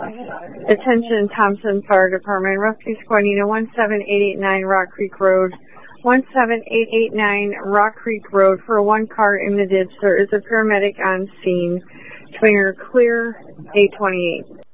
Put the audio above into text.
Attention Thompson Fire Department, Rescue Squad Unit 17889 Rock Creek Road. 17889 Rock Creek Road. For one car in the ditch, there is a paramedic on scene. Swinger clear, 828.